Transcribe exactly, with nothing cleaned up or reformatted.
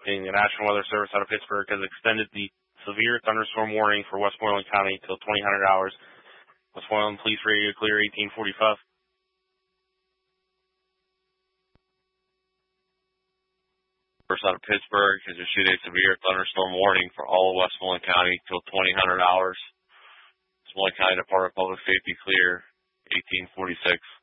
The National Weather Service out of Pittsburgh has extended the severe thunderstorm warning for Westmoreland County until twenty hundred hours. Westmoreland Police Radio Clear eighteen forty-five. First out of Pittsburgh has issued a severe thunderstorm warning for all of Westmoreland County until twenty hundred hours. Westmoreland County Department of Public Safety Clear eighteen forty-six.